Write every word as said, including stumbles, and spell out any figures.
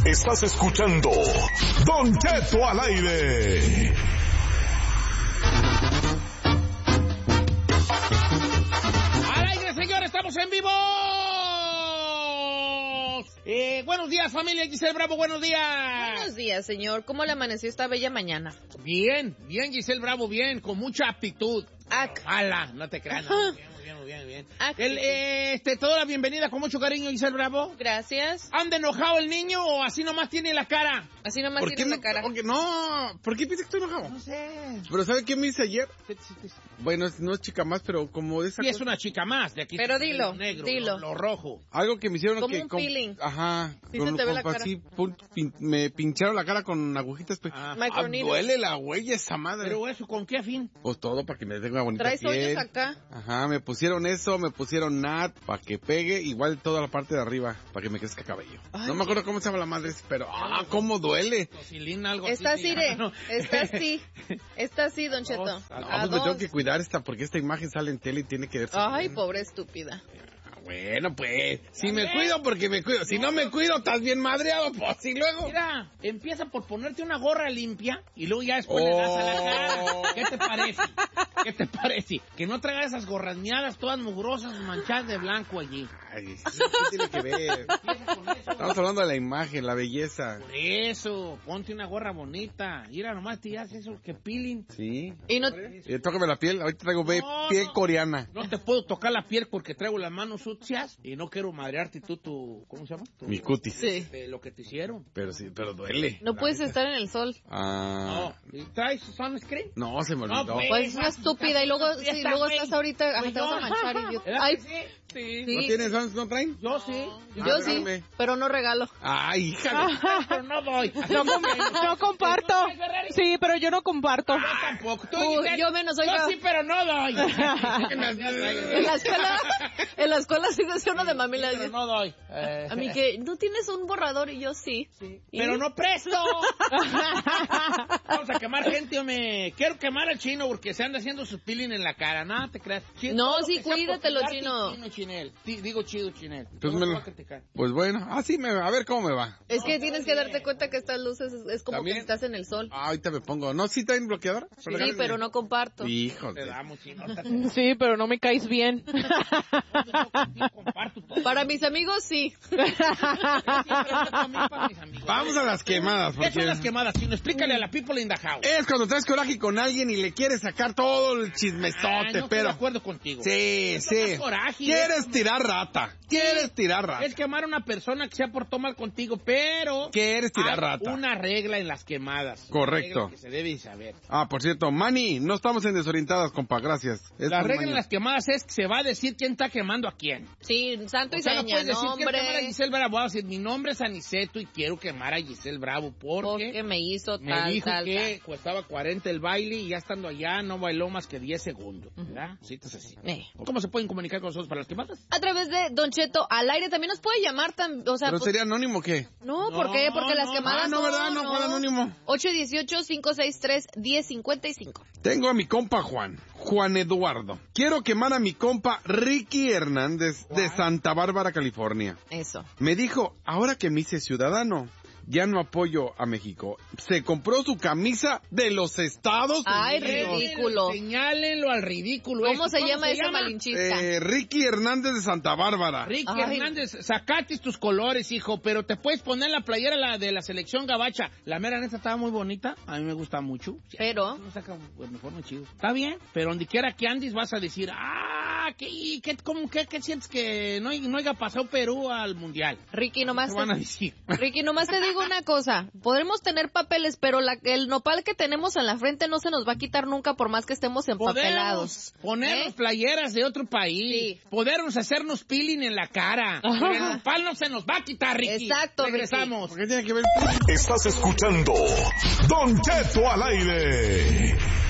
Estás escuchando Don Cheto al aire. ¡Al aire, señor! ¡Estamos en vivo! Eh, buenos días, familia Giselle Bravo, buenos días. Buenos días, señor. ¿Cómo le amaneció esta bella mañana? Bien, bien, Giselle Bravo, bien, con mucha aptitud. Ac. ¡Hala! No te creas, no. Bien, muy bien, muy bien, muy bien. El, eh, este, toda la bienvenida con mucho cariño, Giselle Bravo. Gracias. ¿Anda enojado el niño o así nomás tiene la cara? Así nomás ¿Por tiene qué la no, cara. porque no, ¿por qué piensas que estoy enojado? No sé. Pero ¿sabe qué me hice ayer? ¿Qué te hiciste? Bueno, es- no es chica más, pero como de esa Sí, es cosa- una chica más, de aquí. Pero está dilo, lo negro, dilo. Lo, lo rojo. Algo que me hicieron Como que... un con- peeling. Ajá. Sí se te ve la cara. así, pun- pin- me pincharon la cara con agujitas. Pues, Ah. ah, Microneedles. duele la huella esa madre. Pero eso, ¿con qué fin? Pues todo para que me tenga bonita Traes piel. hoyos acá. Ajá, me pusieron eso, me pusieron nat para que pegue, igual toda la parte de arriba, para que me crezca cabello. Ay. No me acuerdo cómo se llama la madre, pero ¡ah, cómo duele! Tosilina, algo Está así. así, sí, de. no. Está así. Está así, Don Cheto. Dos. No, A pues me dos. tengo que cuidar esta, porque esta imagen sale en tele y tiene que verse Ay, bien. pobre estúpida. Ah, bueno, pues, si ¿Ya me ves? cuido porque me cuido. Si no me cuido, estás bien madreado, pues, y luego... Mira, empieza por ponerte una gorra limpia y luego ya después le das a la cara. Oh. ¿Qué te parece? ¿Qué te parece? Que no traigas esas gorrañadas todas mugrosas, manchadas de blanco allí. Ay, sí, ¿qué tiene que ver? Empieza con eso. Estamos hablando de la imagen, la belleza. Por eso, ponte una gorra bonita. Mira, nomás te haces eso, que peeling. Sí. Y no. Eh, tócame la piel, ahorita traigo be- No, piel no. coreana. No te puedo tocar la piel porque traigo las manos sucias y no quiero madrearte tú tu... ¿Cómo se llama? Tu- Mi cutis. Sí. de lo que te hicieron. Pero sí, pero duele. No puedes estar en el sol. Ah. No. ¿Y ¿Traes sunscreen? No, se me olvidó. No, pues. Pues es una estúpida. Y luego, Ya sí, está, luego güey. estás ahorita. Ajá, Pues te vas a no. manchar. Y yo. ¿Verdad Ay, que sí? sí. ¿No tienes suns, no traen? Yo sí. Yo Ah, sí, regálame. pero no regalo. Ay, hija. de- Pero no doy. No, com- no comparto. Sí, pero yo no comparto. Yo tampoco. Tú Uy, dices, yo menos, Yo oiga. sí, pero no doy. En la escuela, en la escuela sí decía uno de mami. le Pero dice, no doy. Eh, a mí que, ¿no tienes un borrador? Y yo sí. ¿Y? Pero no presto. Vamos a quemar gente, hombre. Quiero quemar al chino porque se anda haciendo su peeling en la cara. Nada, te creas. Chino, No, todo lo sí, que sea por cuídatelo, cuidarte, chino. Chino, chinel. Di- Digo chido, chinel. Entonces No me te lo- voy a criticar. Pues bueno, así me a ver cómo me va. Es que tienes que darte cuenta que estas luces es, es como ¿También? que estás en el sol. Ah, ahorita me pongo. ¿No, sí traen bloqueador? Sí, pero no comparto. Hijo Te de... damos, chino. Yo Sí, pero no me caes bien. comparto todo. Para mis amigos, sí. Siempre estoy conmigo para mis amigos. Vamos a las quemadas, ¿Qué son porque... las quemadas, chino? Explícale a la people in the house. Es cuando traes coraje con alguien y le quieres sacar todo el Ay, chismesote, no estoy de pero... acuerdo contigo. Sí, Es lo sí. más coraje, Quieres es- tirar rata. Quieres tirar rata. Es quemar a una persona que se ha portado mal contigo, pero... Quieres tirar hay rata. una regla en las quemadas. Correcto. Una regla que se debe saber. Ah, por cierto, Manny, no estamos en desorientadas, compa, gracias. Es La por regla en mañana. las quemadas es que se va a decir quién está quemando a quién. Sí, santo O y sea, no seña, puedes decir quién quemar a nombre. Giselle Bravo. Voy a decir, mi nombre es Aniceto y quiero quemar a Giselle Bravo porque... Porque me hizo Me tal, dijo tal, que tal. costaba cuarenta el baile y ya estando allá no bailó más que diez segundos, ¿verdad? Sí, entonces así. Eh. ¿Cómo se pueden comunicar con nosotros para las quemadas? A través de Don Cheto al aire también nos puede llamar, tam- o sea, ¿Pero pues- sería anónimo o qué? no, No, ¿por qué? Porque las no, quemadas ah, no, ¿verdad? No, ¿cuál anónimo? ocho uno ocho, cinco seis tres, uno cero cinco cinco. Tengo a mi compa Juan, Juan Eduardo. Quiero quemar a mi compa Ricky Hernández de Santa Bárbara, California. Eso. Me dijo, ahora que me hice ciudadano, ya no apoyo a México. Se compró su camisa de los Estados Ay, Unidos. ridículo. Señálenlo al ridículo. ¿Cómo este. se llama ese malinchista? Eh, Ricky Hernández de Santa Bárbara. Ricky Ay. Hernández, sacate tus colores, hijo, pero te puedes poner la playera la de la selección gabacha. La mera neta estaba muy bonita, a mí me gusta mucho. Pero, No saca uniforme chido. Está bien, pero donde quiera que andes vas a decir, ah, ¿qué, y qué, cómo, qué, qué sientes que no, no haya pasado Perú al mundial? Ricky, nomás Te van a te, decir. Ricky, nomás te digo una cosa. Podremos tener papeles, pero la, el nopal que tenemos en la frente no se nos va a quitar nunca por más que estemos empapelados. Podemos ponernos ¿Eh? playeras de otro país. Sí. Podemos hacernos peeling en la cara. Pero el nopal no se nos va a quitar, Ricky. Exacto, Ricky. Regresamos. ¿Por qué tiene que ver? Estás escuchando Don Cheto al aire.